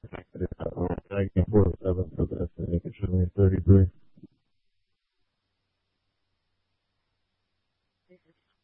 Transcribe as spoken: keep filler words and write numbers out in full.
Um, can I get four seven for this and you can show me thirty-three?